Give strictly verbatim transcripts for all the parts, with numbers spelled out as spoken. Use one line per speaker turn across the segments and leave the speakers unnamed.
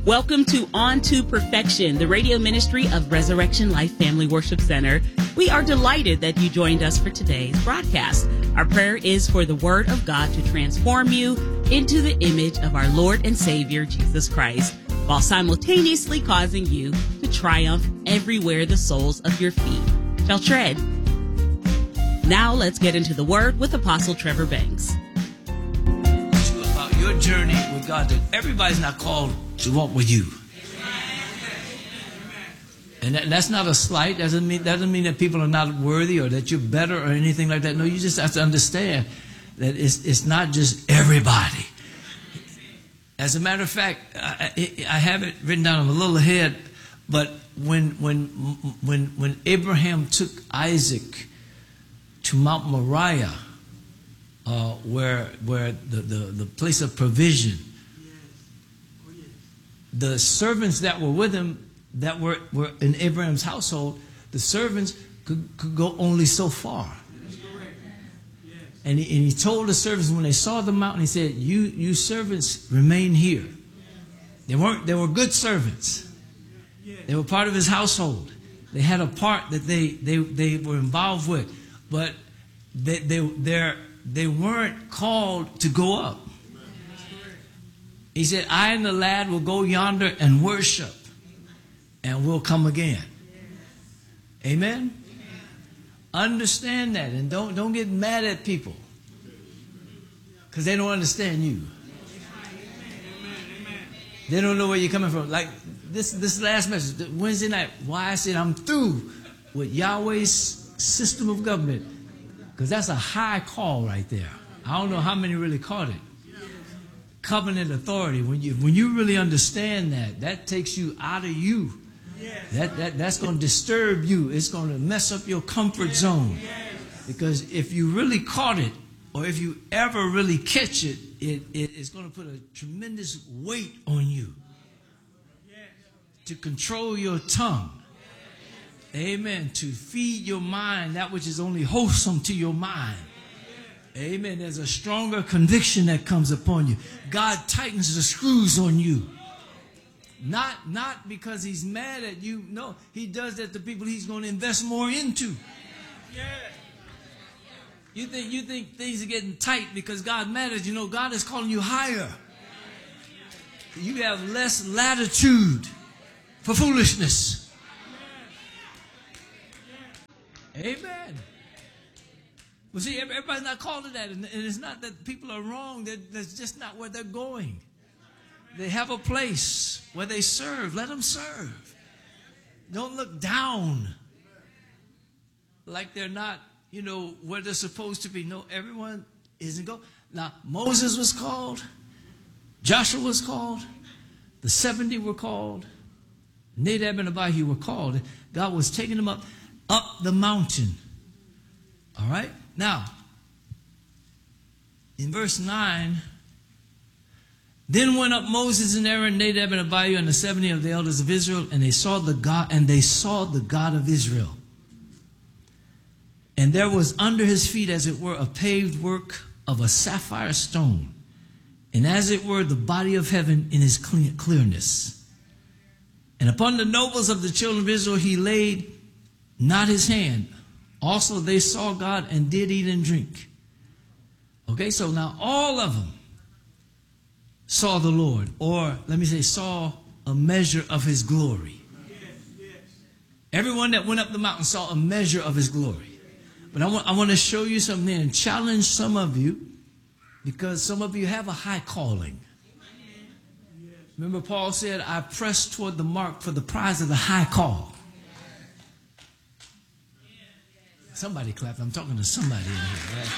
Welcome to On to Perfection, the radio ministry of Resurrection Life Family Worship Center. We are delighted that you joined us for today's broadcast. Our prayer is for the Word of God to transform you into the image of our Lord and Savior, Jesus Christ, while simultaneously causing you to triumph everywhere the soles of your feet shall tread. Now let's get into the Word with Apostle Trevor Banks.
About your journey with God, that everybody's not called to walk with you. And that, that's not a slight. Doesn't mean doesn't mean that people are not worthy or that you're better or anything like that. No, you just have to understand that it's it's not just everybody. As a matter of fact, I, I have it written down on a little ahead. But when when when when Abraham took Isaac to Mount Moriah, uh, where where the, the the place of provision, the servants that were with him, that were, were in Abraham's household, the servants could, could go only so far. And he, and he told the servants when they saw the mountain, he said, you, you servants remain here. They weren't, they were good servants. They were part of his household. They had a part that they, they, they were involved with. But they, they, they're, they weren't called to go up. He said, I and the lad will go yonder and worship, and we'll come again. Amen? Understand that, and don't, don't get mad at people, because they don't understand you. They don't know where you're coming from. Like this, this last message, Wednesday night, why I said I'm through with Yahweh's system of government, because that's a high call right there. I don't know how many really caught it. Covenant authority. When you when you really understand that, that takes you out of you. Yes. That that that's going to disturb you. It's going to mess up your comfort zone. Yes. Because if you really caught it, or if you ever really catch it, it, it it's going to put a tremendous weight on you. Yes. To control your tongue. Yes. Amen. To feed your mind that which is only wholesome to your mind. Amen. There's a stronger conviction that comes upon you. God tightens the screws on you. Not, not because he's mad at you. No, he does that to people he's going to invest more into. You think, you think things are getting tight because God matters. You know, God is calling you higher. You have less latitude for foolishness. Amen. Well, see, everybody's not called to that, and it's not that people are wrong. That's just not where they're going. They have a place where they serve. Let them serve. Don't look down like they're not, you know, where they're supposed to be. No, everyone isn't go. Now, Moses was called. Joshua was called. The seventy were called. Nadab and Abihu were called. God was taking them up, up the mountain. All right? Now, in verse nine, then went up Moses and Aaron, Nadab and Abihu, and the seventy of the elders of Israel, and they saw the God, and they saw the God of Israel. And there was under his feet, as it were, a paved work of a sapphire stone, and as it were, the body of heaven in his clearness. And upon the nobles of the children of Israel he laid not his hand. Also, they saw God and did eat and drink. Okay, so now all of them saw the Lord, or let me say, saw a measure of his glory. Yes, yes. Everyone that went up the mountain saw a measure of his glory. But I want, I want to show you something and challenge some of you, because some of you have a high calling. Remember, Paul said, I press toward the mark for the prize of the high call. Somebody clap. I'm talking to somebody in here, right?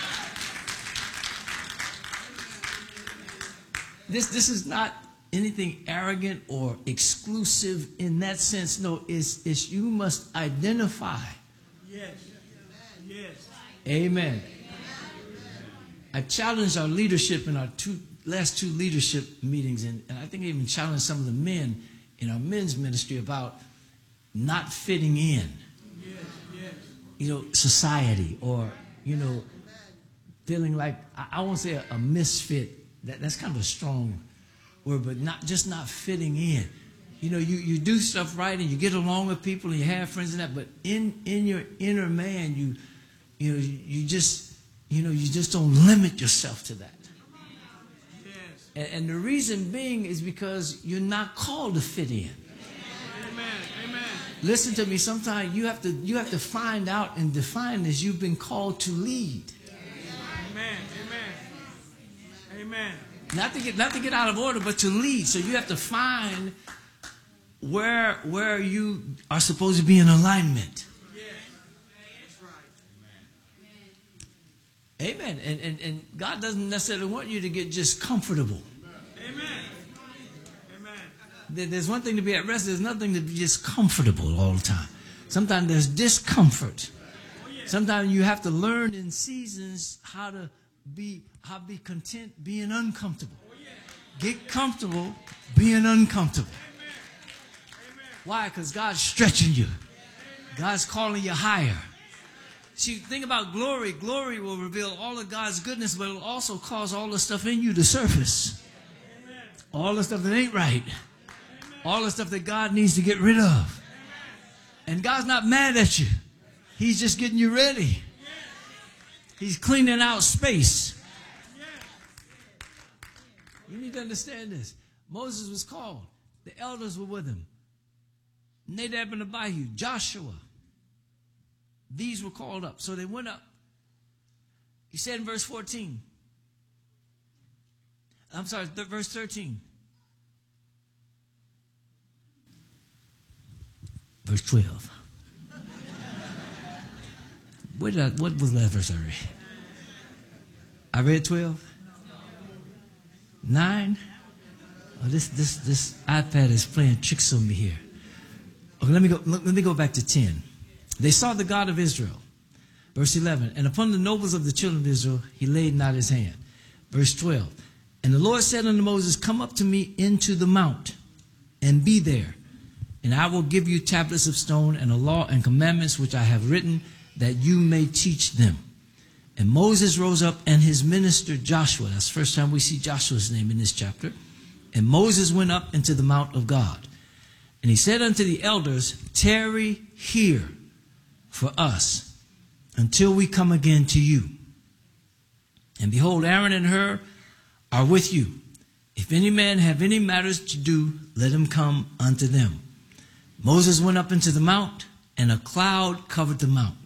This, this is not anything arrogant or exclusive in that sense. No, it's, it's you must identify. Yes. Yes. Amen. I challenged our leadership in our two last two leadership meetings, and, and I think I even challenged some of the men in our men's ministry about not fitting in. You know, society, or, you know, feeling like, I, I won't say a, a misfit. That, that's kind of a strong word, but not just not fitting in. You know, you, you do stuff right and you get along with people and you have friends and that, but in, in your inner man, you you know, you, you just you know, you just don't limit yourself to that.
Yes.
And, and the reason being is because you're not called to fit in.
Amen. Amen.
Listen to me, sometimes you have to you have to find out and define this. You've been called to lead.
Amen. Amen. Amen.
Not to get not to get out of order, but to lead. So you have to find where where you are supposed to be in alignment.
Yes. That's right.
Amen. And, and and God doesn't necessarily want you to get just comfortable.
Amen. Amen.
There- There's one thing to be at rest. There's nothing to be just comfortable all the time. Sometimes there's discomfort. Sometimes you have to learn in seasons how to be how to be content being uncomfortable. Get comfortable being uncomfortable. Why? Because God's stretching you. God's calling you higher. See, think about glory. Glory will reveal all of God's goodness, but it will also cause all the stuff in you to surface. All the stuff that ain't right. All the stuff that God needs to get rid of. And God's not mad at you. He's just getting you ready. He's cleaning out space. You need to understand this. Moses was called. The elders were with him. Nadab and Abihu, Joshua. These were called up. So they went up. He said in verse fourteen. I'm sorry, th- verse thirteen. Verse twelve. What, did I, what was the last verse I read? I read twelve? nine? Oh, this, this, this iPad is playing tricks on me here. Okay, let me go, let me go back to ten. They saw the God of Israel. Verse eleven. And upon the nobles of the children of Israel, he laid not his hand. Verse twelve. And the Lord said unto Moses, come up to me into the mount, and be there. And I will give you tablets of stone and a law and commandments which I have written, that you may teach them. And Moses rose up and his minister Joshua. That's the first time we see Joshua's name in this chapter. And Moses went up into the mount of God. And he said unto the elders, tarry here for us until we come again to you. And behold, Aaron and Hur are with you. If any man have any matters to do, let him come unto them. Moses went up into the mount, and a cloud covered the mount.